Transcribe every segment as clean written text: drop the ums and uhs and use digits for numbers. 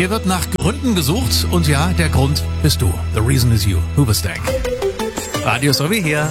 Hier wird nach Gründen gesucht und ja, der Grund bist du. The reason is you. Hoobastank. Radio Sowie hier.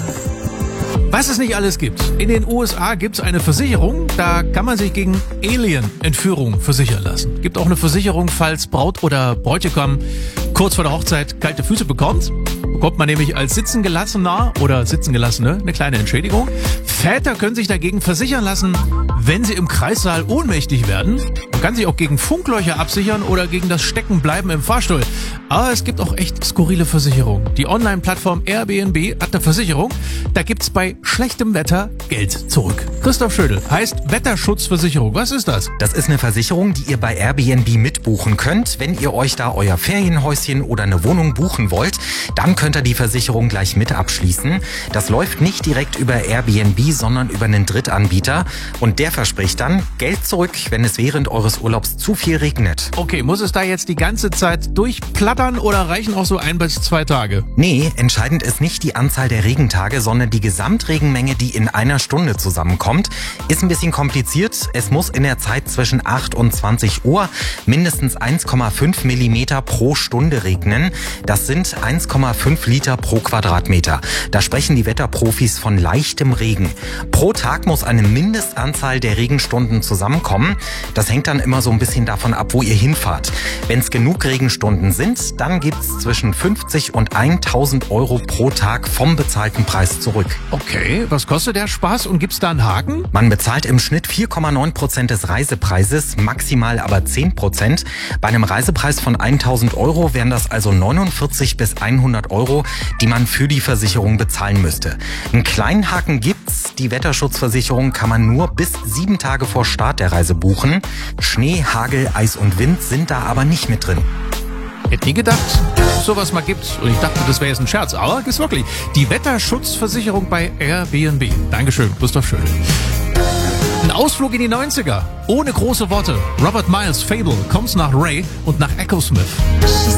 Was es nicht alles gibt. In den USA gibt es eine Versicherung, da kann man sich gegen Alien-Entführung versichern lassen. Gibt auch eine Versicherung, falls Braut oder Bräutigam kurz vor der Hochzeit kalte Füße bekommt. Bekommt man nämlich als Sitzengelassener oder Sitzengelassene eine kleine Entschädigung. Väter können sich dagegen versichern lassen, wenn sie im Kreissaal ohnmächtig werden. Man kann sich auch gegen Funklöcher absichern oder gegen das Steckenbleiben im Fahrstuhl. Aber es gibt auch echt skurrile Versicherungen. Die Online-Plattform Airbnb hat eine Versicherung. Da gibt's bei schlechtem Wetter Geld zurück. Christoph Schödel, heißt Wetterschutzversicherung. Was ist das? Das ist eine Versicherung, die ihr bei Airbnb mitbuchen könnt. Wenn ihr euch da euer Ferienhäuschen oder eine Wohnung buchen wollt, dann könnt ihr die Versicherung gleich mit abschließen. Das läuft nicht direkt über Airbnb, sondern über einen Drittanbieter. Und der verspricht dann Geld zurück, wenn es während eures Urlaubs zu viel regnet. Okay, muss es da jetzt die ganze Zeit durchplattern oder reichen auch so 1 bis 2 Tage? Nee, entscheidend ist nicht die Anzahl der Regentage, sondern die Gesamtregenmenge, die in einer Stunde zusammenkommt. Ist ein bisschen kompliziert. Es muss in der Zeit zwischen 8 und 20 Uhr mindestens 1,5 Millimeter pro Stunde regnen. Das sind 1,5 Liter pro Quadratmeter. Da sprechen die Wetterprofis von leichtem Regen. Pro Tag muss eine Mindestanzahl der Regenstunden zusammenkommen. Das hängt dann immer so ein bisschen davon ab, wo ihr hinfahrt. Wenn es genug Regenstunden sind, dann gibt's zwischen 50 und 1.000 Euro pro Tag vom bezahlten Preis zurück. Okay, was kostet der Spaß und gibt's da einen Haken? Man bezahlt im Schnitt 4,9% des Reisepreises, maximal aber 10%. Bei einem Reisepreis von 1.000 Euro wären das also 49 bis 100 Euro, die man für die Versicherung bezahlen müsste. Einen kleinen Haken gibt's. Die Wetterschutzversicherung kann man nur bis 7 Tage vor Start der Reise buchen. Schnee, Hagel, Eis und Wind sind da aber nicht mit drin. Hätte nie gedacht, dass es sowas mal gibt. Und ich dachte, das wäre jetzt ein Scherz. Aber ist wirklich. Die Wetterschutzversicherung bei Airbnb. Dankeschön, Christoph Schödel. Ein Ausflug in die 90er. Ohne große Worte. Robert Miles' Fable kommt nach Ray und nach Echosmith.